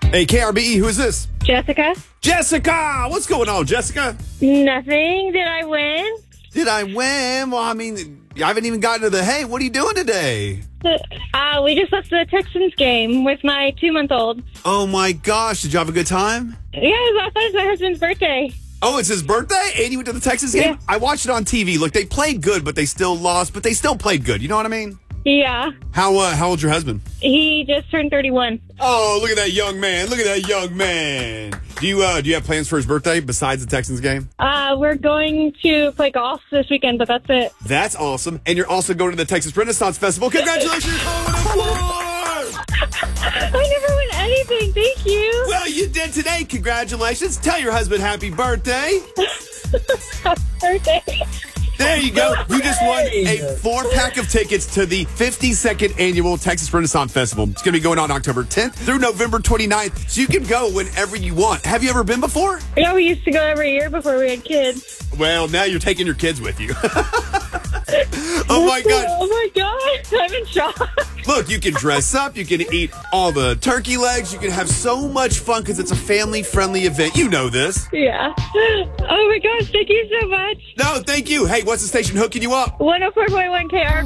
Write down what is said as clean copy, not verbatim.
Hey, KRBE, who is this? Jessica? Jessica! What's going on, Jessica? Nothing. Did I win? Did I win? Well, I mean, I haven't even gotten to the, hey, what are you doing today? We just left the Texans game with my 2-month-old. Oh, my gosh. Did you have a good time? Yeah, it was awesome. It's my husband's birthday. Oh, it's his birthday? And you went to the Texans game? Yeah. I watched it on TV. Look, they played good, but they still lost, but they still played good. You know what I mean? Yeah. How old's your husband? He just turned 31. Oh, look at that young man. Look at that young man. Do you have plans for his birthday besides the Texans game? We're going to play golf this weekend, but that's it. That's awesome. And you're also going to the Texas Renaissance Festival. Congratulations! I never win anything. Thank you. Well, you did today. Congratulations. Tell your husband happy birthday. Happy birthday. There you go. You just won a 4-pack of tickets to the 52nd Annual Texas Renaissance Festival. It's going to be going on October 10th through November 29th, so you can go whenever you want. Have you ever been before? Yeah, we used to go every year before we had kids. Well, now you're taking your kids with you. Oh, my God. Oh, my God. I'm in shock. Look, you can dress up. You can eat all the turkey legs. You can have so much fun because it's a family-friendly event. You know this. Yeah. Oh, my gosh. Thank you so much. No, thank you. Hey, what's the station hooking you up? 104.1 KRB.